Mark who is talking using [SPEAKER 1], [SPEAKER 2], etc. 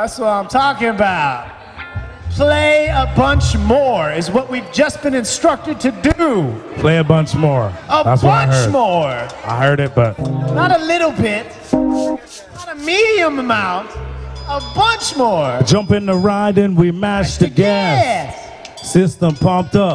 [SPEAKER 1] That's what I'm talking about. Play a bunch more is what we've just been instructed to do.
[SPEAKER 2] Play a bunch more.
[SPEAKER 1] That's what I heard. More.
[SPEAKER 2] I heard it, but
[SPEAKER 1] not a little bit. Not a medium amount. A bunch more.
[SPEAKER 2] Jump in the ride and we mash the gas. System pumped up.